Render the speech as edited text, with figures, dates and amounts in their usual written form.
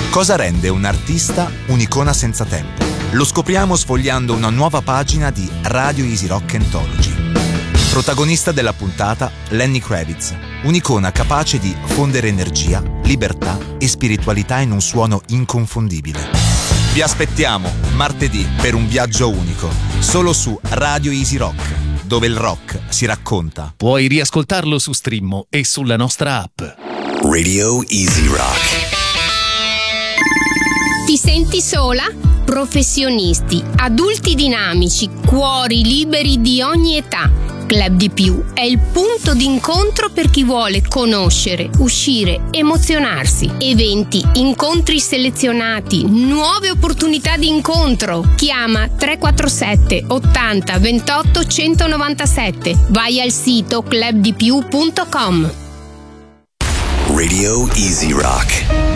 Cosa rende un artista un'icona senza tempo? Lo scopriamo sfogliando una nuova pagina di Radio Easy Rock Anthology. Protagonista della puntata, Lenny Kravitz, un'icona capace di fondere energia, libertà e spiritualità in un suono inconfondibile. Vi aspettiamo martedì per un viaggio unico, solo su Radio Easy Rock, dove il rock si racconta. Puoi riascoltarlo su Streammo e sulla nostra app. Radio Easy Rock. Ti senti sola? Professionisti, adulti dinamici, cuori liberi di ogni età. Club di Più è il punto d'incontro per chi vuole conoscere, uscire, emozionarsi. Eventi, incontri selezionati, nuove opportunità di incontro. Chiama 347 80 28 197. Vai al sito clubdipiù.com. Radio Easy Rock.